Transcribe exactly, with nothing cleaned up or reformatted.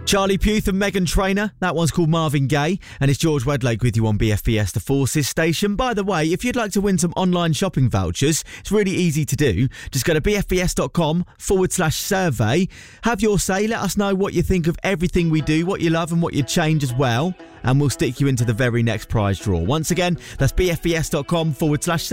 Charlie Puth and Meghan Trainor. That one's called Marvin Gaye. And it's George Wedlake with you on B F B S The Forces station. By the way, if you'd like to win some online shopping vouchers, it's really easy to do. Just go to bfbs.com forward slash survey. Have your say. Let us know what you think of everything we do, what you love and what you'd change as well. And we'll stick you into the very next prize draw. Once again, that's bfbs.com forward slash